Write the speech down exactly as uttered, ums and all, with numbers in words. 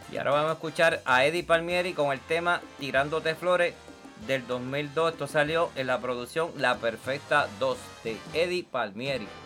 Y ahora vamos a escuchar a Eddie Palmieri con el tema Tirándote Flores del dos mil dos. Esto salió en la producción La Perfecta dos de Eddie Palmieri.